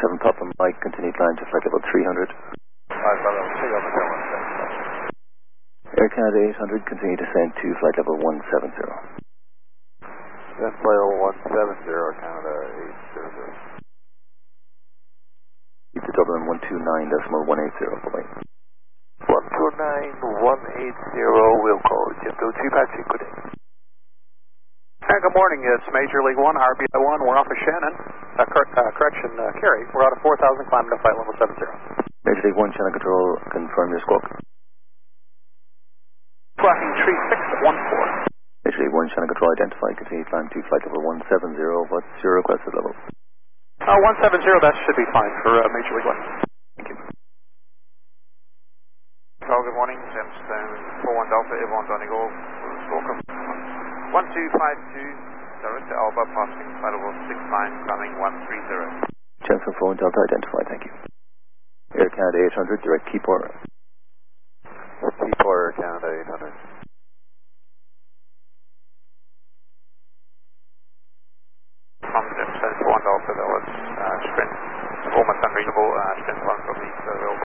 7 Papa Mike, continue climb to flight level 300. Air Canada 800, continue descent to flight level 170. Descent flight level 170, Canada 800. Keep to Dublin 129.180, bye-bye. 129.180, we'll call Jet 02 Patrick, good day. Good morning, it's Major League 1, RBI 1, we're off of Shannon. Kerry, we're out of 4,000, climbing to flight level 70. Major League 1, Shannon Control, confirm your squawk. Tracking 3614. Major League 1, Shannon Control, identify, continue climb to flight level 170, what's your requested level? 170, that should be fine for Major League 1. Thank you. Hello, good morning, Gemstone 41 Delta, Yvonne Donegal, welcome. 1252, direct to Alba, passing flight level 69, climbing 130. Jensen 4 Delta, identify, thank you. Air Canada 800, direct Keepor. Keepor, Air Canada 800. From Gemstone 41 Delta, that was sprint, almost unreadable, sprint 1 from the